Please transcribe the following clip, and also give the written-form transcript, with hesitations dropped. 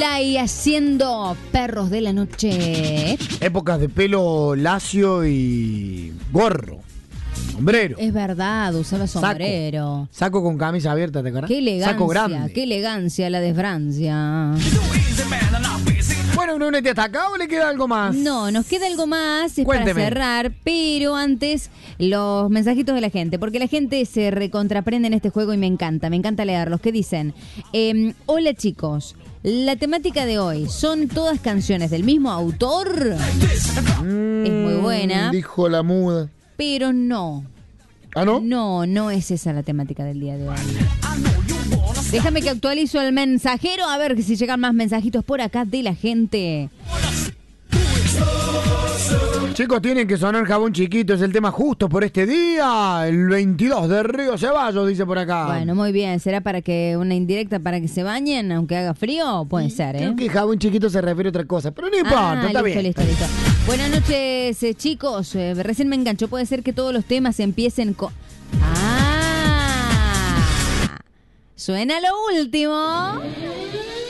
Zulay haciendo Perros de la Noche. Épocas de pelo lacio y gorro. Sombrero. Es verdad, usaba sombrero. Saco con camisa abierta, ¿te acuerdas? Qué elegancia, Saco grande. qué elegancia la de Francia. Bueno, Brunete, ¿hasta acá o le queda algo más? No, nos queda algo más, es Cuénteme. para cerrar, pero antes los mensajitos de la gente, porque la gente se recontraprende en este juego y me encanta leerlos. ¿Qué dicen? Hola chicos, la temática de hoy, ¿son todas canciones del mismo autor? Es muy buena. Dijo la muda. Pero no. ¿Ah, no? No es esa la temática del día de hoy. Déjame que actualizo el mensajero, a ver si llegan más mensajitos por acá de la gente. Chicos, tienen que sonar Jabón Chiquito, es el tema justo por este día. El 22 de Río Ceballos, dice por acá. Bueno, muy bien. ¿Será para que una indirecta para que se bañen, aunque haga frío? Puede ser, ¿eh? Creo que Jabón Chiquito se refiere a otra cosa, pero no importa, está bien. Listo. Buenas noches, chicos. Recién me engancho. Puede ser que todos los temas empiecen con... ¡Ah! Suena lo último.